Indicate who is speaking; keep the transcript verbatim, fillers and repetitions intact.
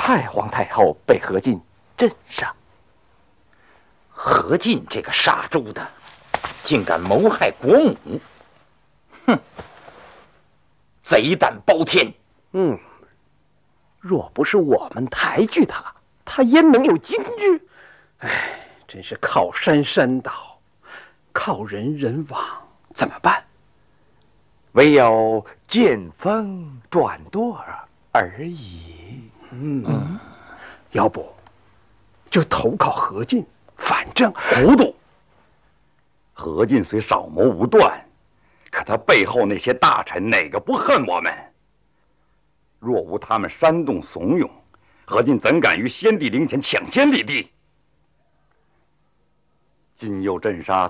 Speaker 1: 太皇太后被何进镇杀。
Speaker 2: 何进这个杀猪的，竟敢谋害国母！哼，贼胆包天！
Speaker 3: 嗯，若不是我们抬举他，他焉能有今日？哎，真是靠山山倒，靠人人亡，怎么办？
Speaker 1: 唯有见风转舵而已。
Speaker 3: 嗯，嗯要不就投靠何进，反正
Speaker 4: 糊涂。何进虽少谋无断，可他背后那些大臣哪个不恨我们？若无他们煽动怂恿，何进怎敢于先帝陵前抢先帝地？今又镇杀